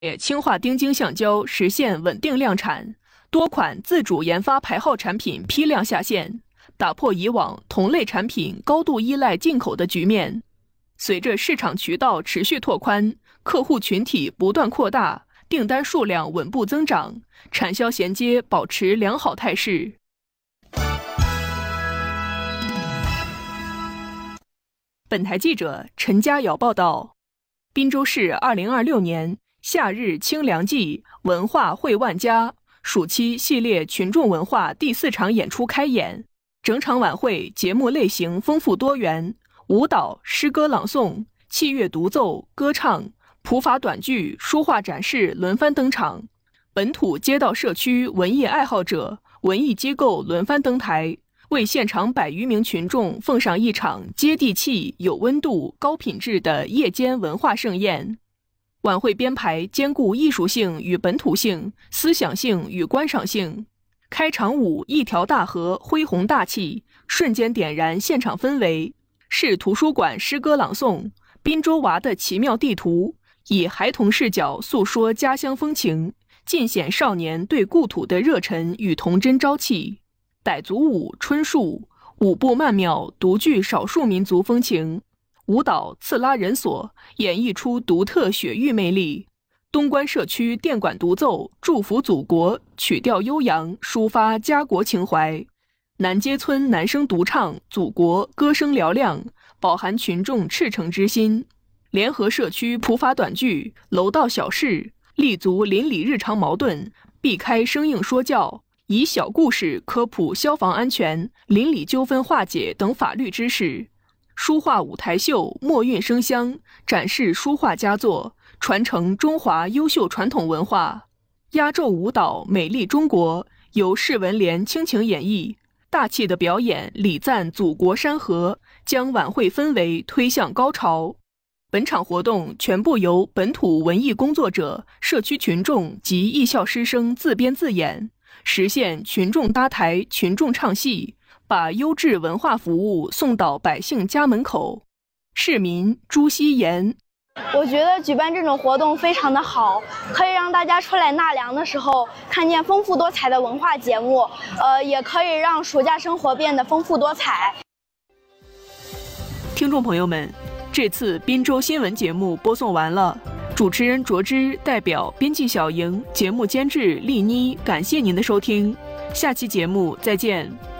氢化丁腈橡胶实现稳定量产，多款自主研发牌号产品批量下线，打破以往同类产品高度依赖进口的局面。随着市场渠道持续拓宽，客户群体不断扩大，订单数量稳步增长，产销衔接保持良好态势。本台记者陈佳瑶报道，滨州市2026年夏日清凉季文化会万家暑期系列群众文化第4场演出开演，整场晚会节目类型丰富多元，舞蹈、诗歌朗诵、器乐独奏、歌唱、普法短剧、书画展示轮番登场，本土街道社区文艺爱好者、文艺机构轮番登台，为现场100余名群众奉上一场接地气、有温度、高品质的夜间文化盛宴。晚会编排兼顾艺术性与本土性、思想性与观赏性。开场舞一条大河恢宏大气，瞬间点燃现场氛围。市图书馆诗歌朗诵《滨州娃的奇妙地图》，以孩童视角诉说家乡风情，尽显少年对故土的热忱与童真朝气。傣族舞春树，舞步曼妙，独具少数民族风情。舞蹈刺拉人索演绎出独特雪域魅力，东关社区电管独奏祝福祖国，曲调悠扬，抒发家国情怀。南街村男声独唱祖国，歌声嘹亮，饱含群众赤诚之心。联合社区普法短剧楼道小事，立足邻里日常矛盾，避开生硬说教，以小故事科普消防安全、邻里纠纷化解等法律知识。书画舞台秀墨韵生香，展示书画佳作，传承中华优秀传统文化。压轴舞蹈美丽中国由市文联倾情演绎，大气的表演礼赞祖国山河，将晚会氛围推向高潮。本场活动全部由本土文艺工作者、社区群众及艺校师生自编自演，实现群众搭台、群众唱戏，把优质文化服务送到百姓家门口。市民朱希言： 我觉得举办这种活动非常的好，可以让大家出来纳凉的时候看见丰富多彩的文化节目，也可以让暑假生活变得丰富多彩。 听众朋友们，这次滨州新闻节目播送完了，主持人卓之代表编辑小莹、节目监制丽妮，感谢您的收听，下期节目再见。